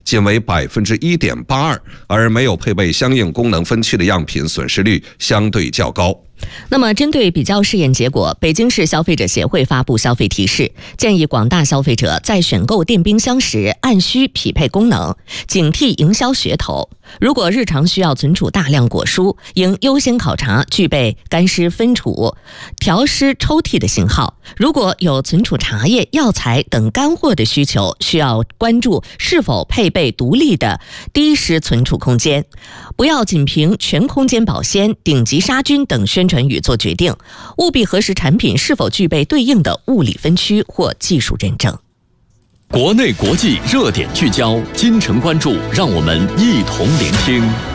仅为1.82%，而没有配备相应功能分区的样品损失率相对较高。 那么，针对比较试验结果，北京市消费者协会发布消费提示，建议广大消费者在选购电冰箱时按需匹配功能，警惕营销噱头。如果日常需要存储大量果蔬，应优先考察具备干湿分储、调湿抽屉的型号。如果有存储茶叶、药材等干货的需求，需要关注是否配备独立的低湿存储空间。不要仅凭全空间保鲜、顶级杀菌等宣传语做决定，务必核实产品是否具备对应的物理分区或技术认证。 国内国际热点聚焦，今晨关注，让我们一同聆听。